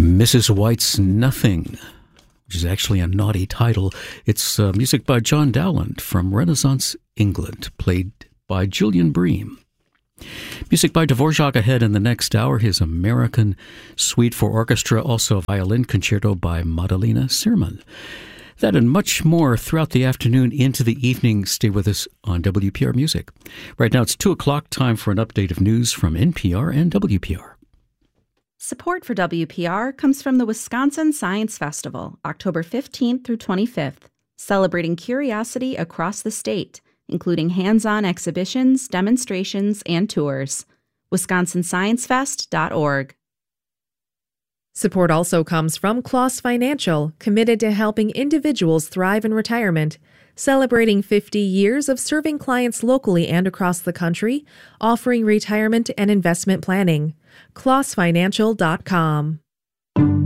Mrs. White's Nothing, which is actually a naughty title. It's music by John Dowland from Renaissance England, played by Julian Bream. Music by Dvorak ahead in the next hour, his American Suite for Orchestra, also a violin concerto by Madalena Sirman. That and much more throughout the afternoon into the evening. Stay with us on WPR Music. Right now it's 2 o'clock, time for an update of news from NPR and WPR. Support for WPR comes from the Wisconsin Science Festival, October 15th through 25th, celebrating curiosity across the state, including hands-on exhibitions, demonstrations, and tours. WisconsinScienceFest.org. Support also comes from Kloss Financial, committed to helping individuals thrive in retirement, celebrating 50 years of serving clients locally and across the country, offering retirement and investment planning. KlossFinancial.com.